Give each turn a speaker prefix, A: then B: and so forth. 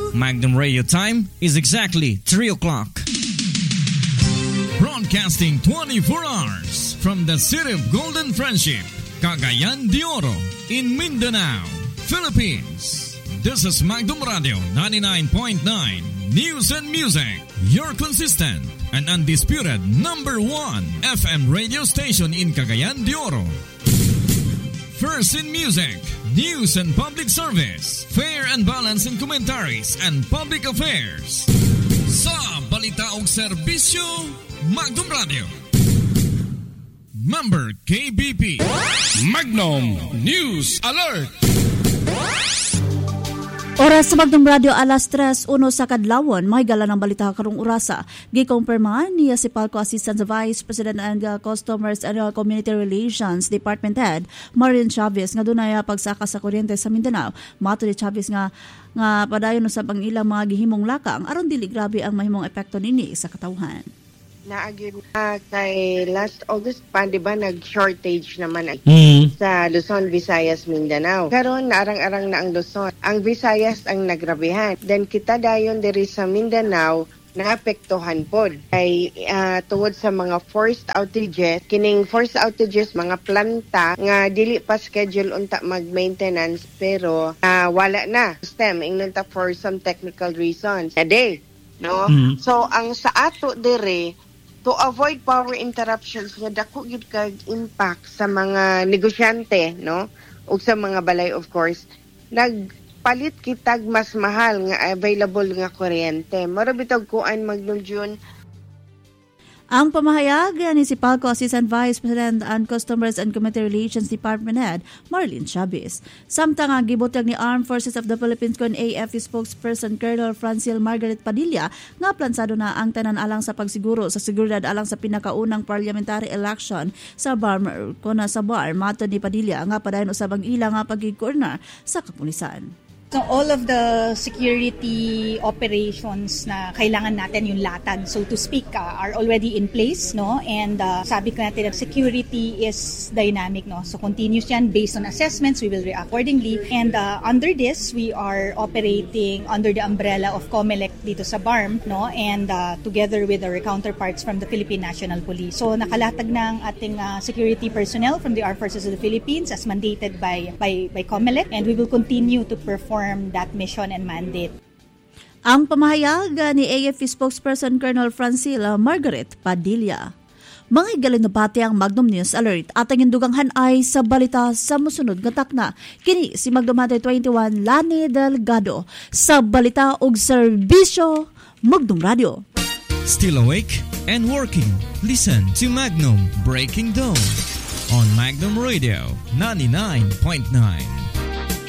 A: Magnum Radio time is exactly 3 o'clock. Broadcasting 24 hours from the city of Golden Friendship, Cagayan de Oro, in Mindanao, Philippines. This is Magnum Radio 99.9 News and Music, your consistent and undisputed number 1 FM radio station in Cagayan de Oro. First in music, news and public service, fair and balanced in commentaries and public affairs. Sa balita ug serbisyo, Magnum Radio. Member KBP.
B: Magnum News Alert.
C: Oras sa Magnum Radio, alas 3:01 sa kadlawon. May gala ng balita karong orasa. Gikumpirma niya si Palco Assistant Vice President and Customers and Community Relations Department Head Marilyn Chavez nga dunay pagsaka sa kuryente sa Mindanao. Mato ni Chavez nga padayon sa ilang mga gihimong lakang aron dili grabe ang mahimong epekto nini sa katawhan.
D: Naagin kay last August pa, di ba, nag-shortage naman sa Luzon, Visayas, Mindanao. Karon naarang-arang na ang Luzon. Ang Visayas ang nagrabihan. Then kita dayon diri sa Mindanao, naapektuhan pod. Ay tungod sa mga forced outages, kining forced outages, mga planta nga dili pa schedule unta mag-maintenance pero wala na. System, ingnon ta for some technical reasons. Today, no? So, ang sa ato diri, to avoid power interruptions nga dako gyud kag impact sa mga negosyante, no, ug sa mga balay, of course, nagpalit kitag mas mahal nga available nga kuryente. Mara bitag kuan Magnum June.
C: Ang pamahayag ni si Palco Assistant Vice President and Customers and Community Relations Department Head Marilyn Chavez. Samtang ang gibutag ni Armed Forces of the Philippines kon AFP spokesperson Colonel Francil Margaret Padilla nga plansado na ang tanan alang sa pagsiguro sa seguridad alang sa pinakaunang parliamentary election sa BARM kuna sa BAR. Mato ni Padilla nga padayon usab ang ilang nga pagigkorner sa kapulisan.
E: So all of the security operations na kailangan natin yung latag, so to speak, are already in place, no? And sabi ko natin, security is dynamic, no? So continuous yan based on assessments, we will react accordingly. And under this, we are operating under the umbrella of COMELEC dito sa BARM, no? And together with our counterparts from the Philippine National Police. So nakalatag ng ating security personnel from the Armed Forces of the Philippines as mandated by COMELEC, and we will continue to perform that mission and mandate.
C: Ang pamahayag ni AFP spokesperson Colonel Francil Margaret Padilla. Mga higaling na bati ang Magnum News Alert at ang induganghan ay sa balita sa musunod nga takna. Kini si Magnum 21 Lani Delgado sa balita ug serbisyo Magnum Radio.
A: Still awake and working? Listen to Magnum Breaking Dawn on Magnum Radio 99.9.